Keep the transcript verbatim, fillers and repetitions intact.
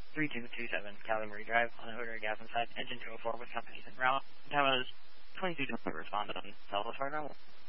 three two two seven Calamari Drive on the odor gas inside, engine two oh four with companies en route. That was twenty-two to respond on self-as far as